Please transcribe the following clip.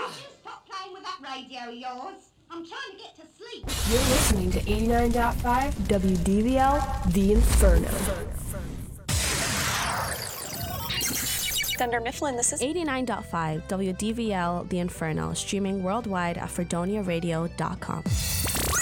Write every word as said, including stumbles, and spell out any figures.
Stop playing with that radio of yours. I'm trying to get to sleep. You're listening to eighty-nine point five W D V L, The Inferno. Thunder Mifflin, this is eighty-nine point five W D V L, The Inferno, streaming worldwide at fredonia radio dot com.